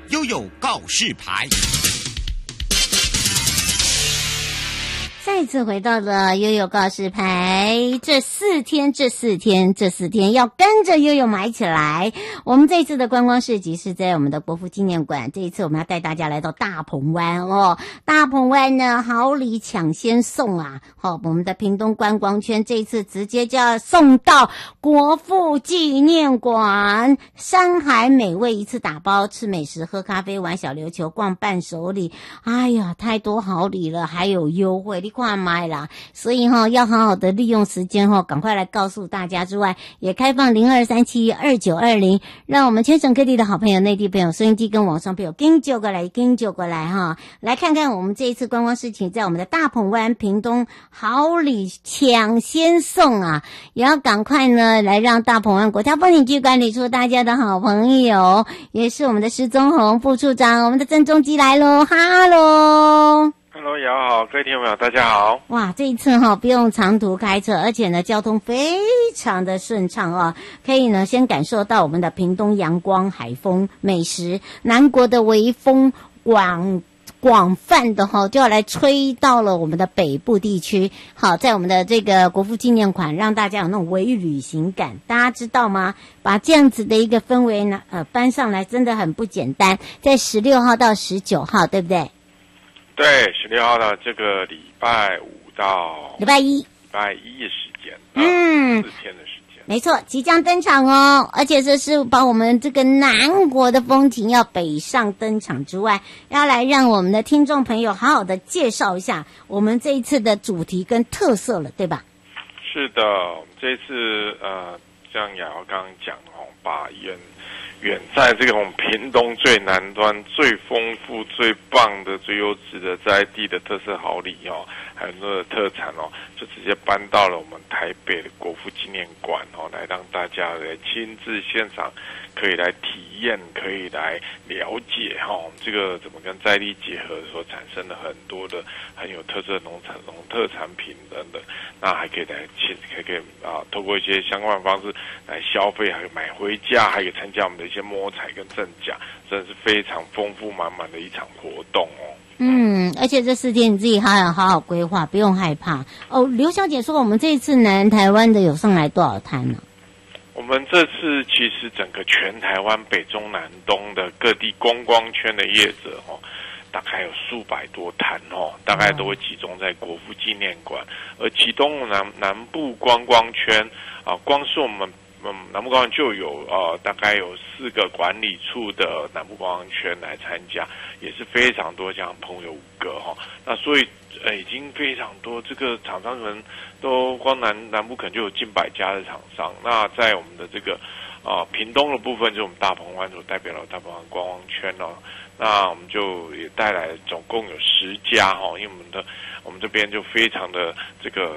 悠悠告示牌。 再次回到了悠悠告示牌，这四天要跟着悠悠买起来。我们这一次的观光市集是在我们的国父纪念馆，这一次我们要带大家来到大鹏湾哦。大鹏湾呢，好礼抢先送啊！我们的屏东观光圈这一次直接就要送到国父纪念馆，山海美味一次打包，吃美食、喝咖啡、玩小琉球、逛伴手礼，哎呀，太多好礼了，还有优惠，你快买啦！所以要好好的利用时间赶快来告诉大家之外，也开放02372920，让我们全省各地的好朋友、内地朋友、收音机跟网上朋友跟就过来来看看我们这一次观光事情，在我们的大鹏湾屏东好礼抢先送啊！也要赶快呢来让大鹏湾国家风景区管理处大家的好朋友，也是我们的施宗宏副处长，我们的郑中基来咯，哈喽。 Hello， 瑶好，各位听众朋友，大家好。 哇，这一次不用长途开车，而且呢交通非常的顺畅哦，可以呢先感受到我们的屏东阳光、海风、美食，南国的微风广泛的就要来吹到了我们的北部地区。好，在我们的这个国父纪念馆，让大家有那种微旅行感，大家知道吗？把这样子的一个氛围呢搬上来真的很不简单。在16号到19号，对不对？ 对，16号的这个礼拜五到礼拜一的时间，4天的时间， 没错，即将登场哦。而且这是把我们这个南国的风情要北上登场之外，要来让我们的听众朋友好好的介绍一下我们这一次的主题跟特色了，对吧？ 是的，我们这一次像雅瑶刚刚讲把远在这种屏东最南端、最丰富、最棒的、最优质的在地的特色好礼还有很多的特产就直接搬到了我们台北的国父纪念馆来让大家来亲自现场可以来体验，可以来了解这个怎么跟在地结合所产生的很多的很有特色农特产品等等，那还可以透过一些相关的方式来消费，还有买回家，还可以参加我们的一些摸彩跟赠奖，真的是非常丰富满满的一场活动而且这4天你自己好好规划，不用害怕哦。刘小姐说我们这一次南台湾的有上来多少摊呢？ 我们这次其实整个全台湾北中南东的各地观光圈的业者大概有数百多摊大概都会集中在国父纪念馆，而其中南部观光圈光是我们南部观光就有大概有4个管理处的南部观光圈来参加，也是非常多，像朋友5个那所以已经非常多，这个厂商可能都光南部可能就有近100家的厂商。那在我们的这个屏东的部分，就是我们大鹏湾所代表的大鹏湾观光圈那我们就也带来总共有10家因为我们这边就非常的这个